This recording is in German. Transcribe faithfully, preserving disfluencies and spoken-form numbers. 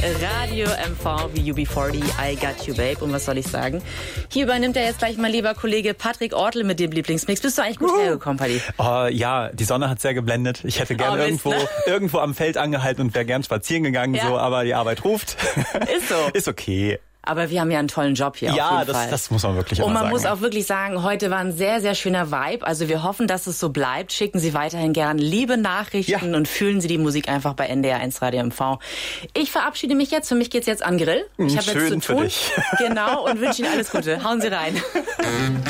Radio M V wie U B vierzig, I Got You Babe. Und was soll ich sagen? Hier übernimmt er jetzt gleich mein lieber Kollege Patrick Ortl mit dem Lieblingsmix. Bist du eigentlich gut uh. hergekommen, Paddy? Oh, ja, die Sonne hat sehr geblendet. Ich hätte gern oh, irgendwo, ne? irgendwo am Feld angehalten und wäre gern spazieren gegangen, ja. so, aber die Arbeit ruft. Ist so. Ist okay. Aber wir haben ja einen tollen Job hier. Ja, auf jeden das, Fall. das muss man wirklich immer sagen. Und man sagen. muss auch wirklich sagen, heute war ein sehr, sehr schöner Vibe. Also wir hoffen, dass es so bleibt. Schicken Sie weiterhin gern liebe Nachrichten ja. und fühlen Sie die Musik einfach bei N D R eins Radio M V. Ich verabschiede mich jetzt. Für mich geht's jetzt an Grill. Ich habe jetzt zu tun. Für dich. Genau, und wünsche Ihnen alles Gute. Hauen Sie rein.